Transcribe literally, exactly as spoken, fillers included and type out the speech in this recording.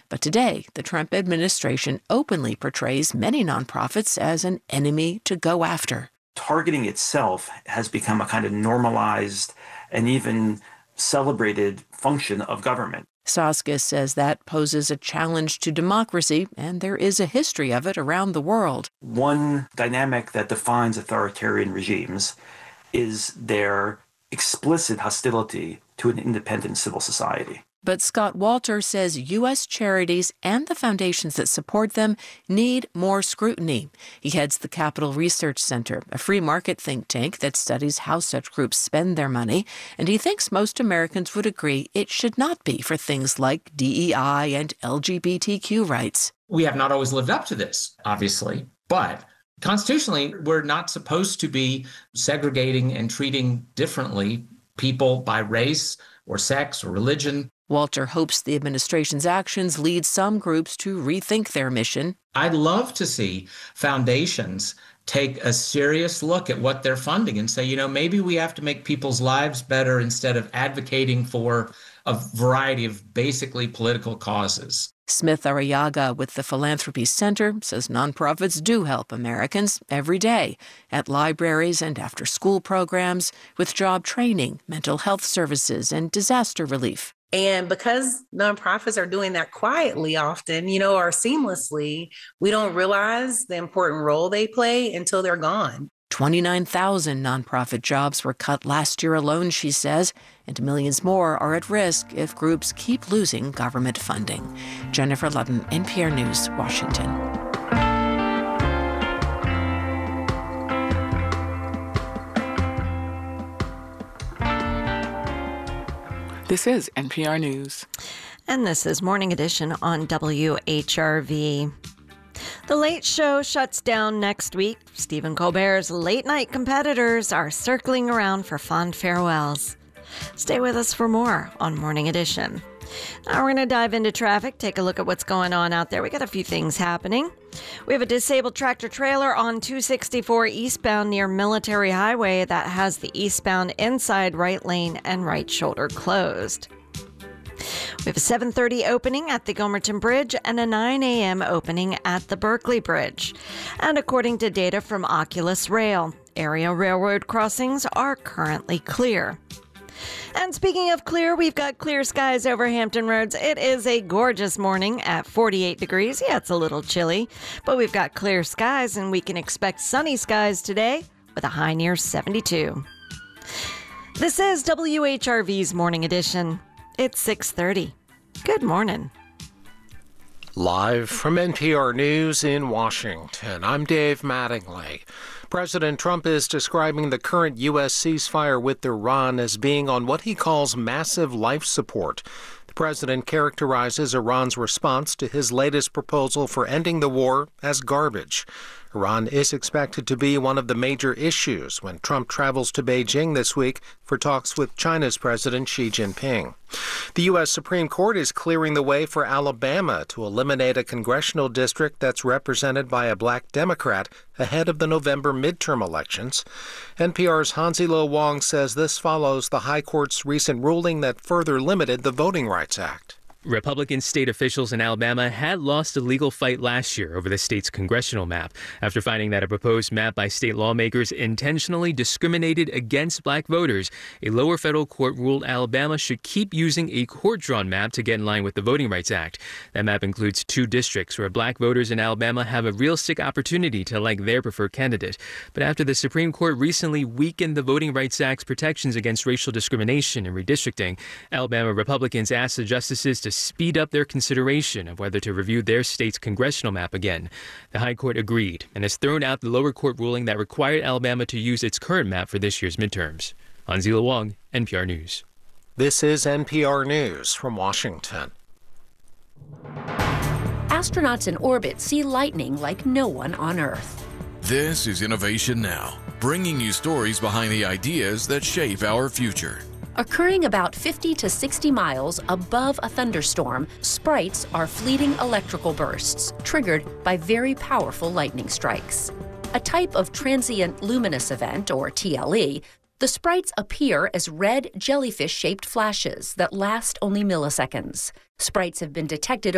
But today, the Trump administration openly portrays many nonprofits as an enemy to go after. Targeting itself has become a kind of normalized and even celebrated function of government. Soska says that poses a challenge to democracy, and there is a history of it around the world. One dynamic that defines authoritarian regimes is their explicit hostility to an independent civil society. But Scott Walter says U S charities and the foundations that support them need more scrutiny. He heads the Capital Research Center, a free market think tank that studies how such groups spend their money, and he thinks most Americans would agree it should not be for things like D E I and L G B T Q rights. We have not always lived up to this, obviously, but constitutionally, we're not supposed to be segregating and treating differently people by race or sex or religion. Walter hopes the administration's actions lead some groups to rethink their mission. I'd love to see foundations take a serious look at what they're funding and say, you know, maybe we have to make people's lives better instead of advocating for a variety of basically political causes. Smith Arriaga with the Philanthropy Center says nonprofits do help Americans every day at libraries and after-school programs with job training, mental health services, and disaster relief. And because nonprofits are doing that quietly often, you know, or seamlessly, we don't realize the important role they play until they're gone. twenty-nine thousand nonprofit jobs were cut last year alone, she says, and millions more are at risk if groups keep losing government funding. Jennifer Ludden, N P R News, Washington. This is N P R News. And this is Morning Edition on W H R V. The Late Show shuts down next week. Stephen Colbert's late-night competitors are circling around for fond farewells. Stay with us for more on Morning Edition. Now we're going to dive into traffic, take a look at what's going on out there. We got a few things happening. We have a disabled tractor-trailer on two sixty-four eastbound near Military Highway that has the eastbound inside right lane and right shoulder closed. We have a seven thirty opening at the Gomerton Bridge and a nine a.m. opening at the Berkeley Bridge. And according to data from Oculus Rail, area railroad crossings are currently clear. And speaking of clear, we've got clear skies over Hampton Roads. It is a gorgeous morning at forty-eight degrees. Yeah, it's a little chilly, but we've got clear skies and we can expect sunny skies today with a high near seventy-two. This is W H R V's Morning Edition. It's six thirty. Good morning. Live from N P R News in Washington, I'm Dave Mattingly. President Trump is describing the current U S ceasefire with Iran as being on what he calls massive life support. The president characterizes Iran's response to his latest proposal for ending the war as garbage. Iran is expected to be one of the major issues when Trump travels to Beijing this week for talks with China's President Xi Jinping. The U S Supreme Court is clearing the way for Alabama to eliminate a congressional district that's represented by a black Democrat ahead of the November midterm elections. N P R's Hansilo Wong says this follows the High Court's recent ruling that further limited the Voting Rights Act. Republican state officials in Alabama had lost a legal fight last year over the state's congressional map after finding that a proposed map by state lawmakers intentionally discriminated against black voters. A lower federal court ruled Alabama should keep using a court-drawn map to get in line with the Voting Rights Act. That map includes two districts where black voters in Alabama have a realistic opportunity to elect their preferred candidate. But after the Supreme Court recently weakened the Voting Rights Act's protections against racial discrimination and redistricting, Alabama Republicans asked the justices to speed up their consideration of whether to review their state's congressional map again. The High Court agreed and has thrown out the lower court ruling that required Alabama to use its current map for this year's midterms. Hanzila Wong, N P R News. This is N P R News from Washington. Astronauts in orbit see lightning like no one on Earth. This is Innovation Now, bringing you stories behind the ideas that shape our future. Occurring about fifty to sixty miles above a thunderstorm, sprites are fleeting electrical bursts triggered by very powerful lightning strikes. A type of transient luminous event, or T L E, the sprites appear as red jellyfish-shaped flashes that last only milliseconds. Sprites have been detected